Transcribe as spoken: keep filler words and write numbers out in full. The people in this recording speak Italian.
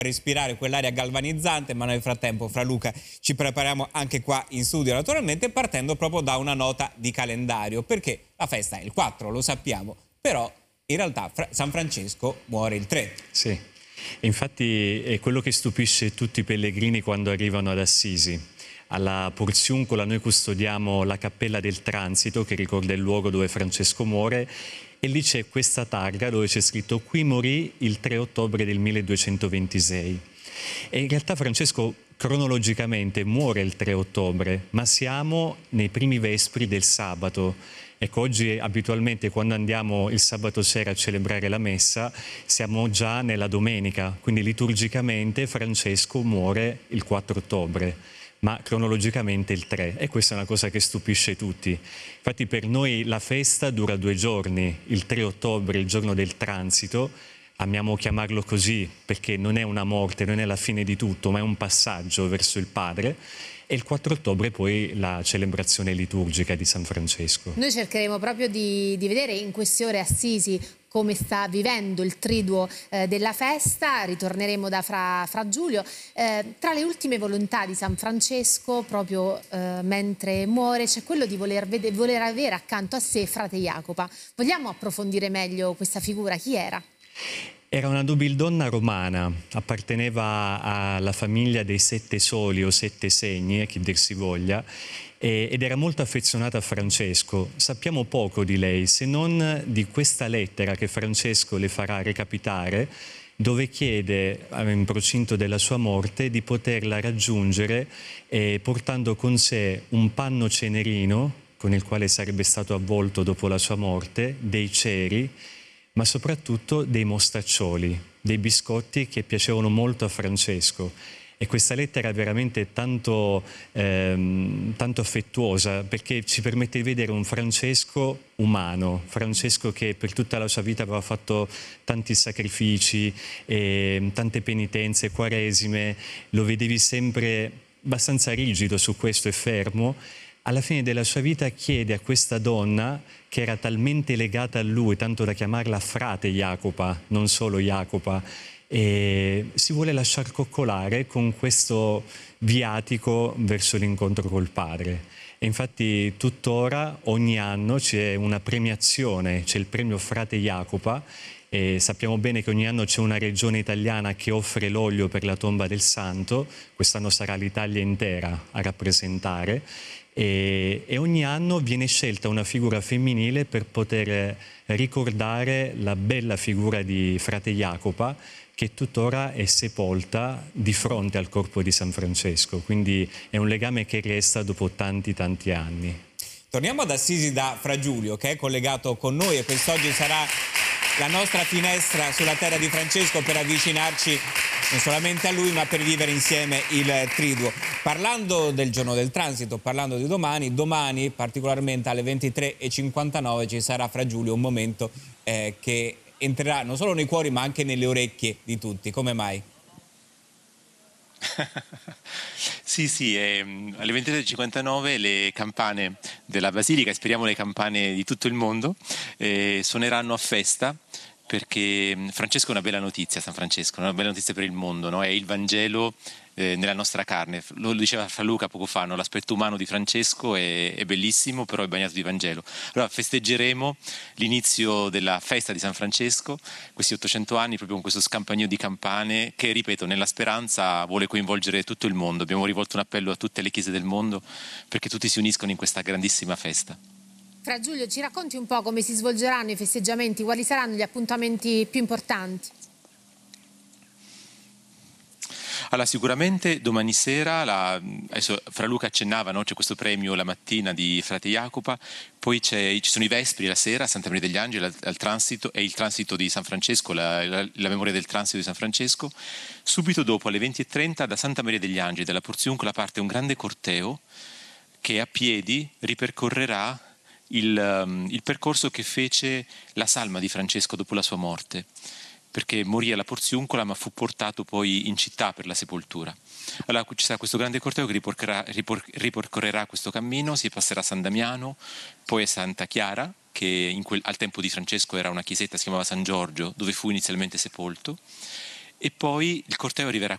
respirare quell'aria galvanizzante, ma nel frattempo fra Luca ci prepariamo anche qua in studio, naturalmente partendo proprio da una nota di calendario, perché la festa è il quattro, lo sappiamo, però in realtà San Francesco muore il tre. Sì, infatti è quello che stupisce tutti i pellegrini quando arrivano ad Assisi. Alla Porziuncola noi custodiamo la cappella del transito che ricorda il luogo dove Francesco muore, e lì c'è questa targa dove c'è scritto: qui morì il tre ottobre del milleduecentoventisei. E in realtà Francesco cronologicamente muore il tre ottobre, ma siamo nei primi vespri del sabato. Ecco, oggi abitualmente quando andiamo il sabato sera a celebrare la messa siamo già nella domenica, quindi liturgicamente Francesco muore il quattro ottobre. Ma cronologicamente il tre, e questa è una cosa che stupisce tutti. Infatti per noi la festa dura due giorni, il tre ottobre, il giorno del transito, amiamo chiamarlo così perché non è una morte, non è la fine di tutto, ma è un passaggio verso il Padre, e il quattro ottobre poi la celebrazione liturgica di San Francesco. Noi cercheremo proprio di, di vedere in queste ore Assisi come sta vivendo il triduo eh, della festa. Ritorneremo da Fra, Fra Giulio. Eh, tra le ultime volontà di San Francesco, proprio eh, mentre muore, c'è quello di voler, vede, voler avere accanto a sé frate Jacopa. Vogliamo approfondire meglio questa figura? Chi era? Era una nobildonna romana, apparteneva alla famiglia dei sette soli o sette segni, chi dir si voglia, ed era molto affezionata a Francesco. Sappiamo poco di lei, se non di questa lettera che Francesco le farà recapitare, dove chiede, in procinto della sua morte, di poterla raggiungere eh, portando con sé un panno cenerino, con il quale sarebbe stato avvolto dopo la sua morte, dei ceri, ma soprattutto dei mostaccioli, dei biscotti che piacevano molto a Francesco. E questa lettera è veramente tanto, ehm, tanto affettuosa, perché ci permette di vedere un Francesco umano, Francesco che per tutta la sua vita aveva fatto tanti sacrifici, eh, tante penitenze, quaresime, lo vedevi sempre abbastanza rigido su questo e fermo. Alla fine della sua vita chiede a questa donna, che era talmente legata a lui, tanto da chiamarla frate Jacopa, non solo Jacopa, e si vuole lasciar coccolare con questo viatico verso l'incontro col padre. E infatti tuttora ogni anno c'è una premiazione, c'è il premio frate Jacopa, e sappiamo bene che ogni anno c'è una regione italiana che offre l'olio per la tomba del santo. Quest'anno sarà l'Italia intera a rappresentare. E, e ogni anno viene scelta una figura femminile per poter ricordare la bella figura di frate Jacopa, che tuttora è sepolta di fronte al corpo di San Francesco, quindi è un legame che resta dopo tanti tanti anni. Torniamo ad Assisi da Fra Giulio, che è collegato con noi, e quest'oggi sarà la nostra finestra sulla terra di Francesco per avvicinarci non solamente a lui, ma per vivere insieme il triduo. Parlando del giorno del transito, parlando di domani, domani particolarmente alle ventitré e cinquantanove ci sarà Fra Giulio, un momento eh, che entrerà non solo nei cuori ma anche nelle orecchie di tutti. Come mai? Sì, sì, eh, alle ventitré e cinquantanove le campane della Basilica, e speriamo le campane di tutto il mondo, eh, suoneranno a festa, perché Francesco è una bella notizia, San Francesco, una bella notizia per il mondo, no? È il Vangelo eh, nella nostra carne. Lo diceva Fra Luca poco fa, no? L'aspetto umano di Francesco è, è bellissimo, però è bagnato di Vangelo. Allora festeggeremo l'inizio della festa di San Francesco, questi ottocento anni, proprio con questo scampagnio di campane che, ripeto, nella speranza vuole coinvolgere tutto il mondo. Abbiamo rivolto un appello a tutte le chiese del mondo perché tutti si uniscono in questa grandissima festa. Fra Giulio, ci racconti un po' come si svolgeranno i festeggiamenti, quali saranno gli appuntamenti più importanti? Allora, sicuramente domani sera, la, adesso Fra Luca accennava, no? C'è questo premio la mattina di frate Jacopa, poi ci sono i vespri la sera, Santa Maria degli Angeli, al, al transito, e il transito di San Francesco, la, la, la memoria del transito di San Francesco. Subito dopo, alle venti e trenta, da Santa Maria degli Angeli, dalla Porziuncola, parte un grande corteo che a piedi ripercorrerà Il, um, il percorso che fece la salma di Francesco dopo la sua morte, perché morì alla Porziuncola ma fu portato poi in città per la sepoltura. Allora ci sarà questo grande corteo che ripercorrerà, ripor, ripercorrerà questo cammino, si passerà a San Damiano, poi a Santa Chiara, che in quel, al tempo di Francesco era una chiesetta, si chiamava San Giorgio, dove fu inizialmente sepolto, e poi il corteo arriverà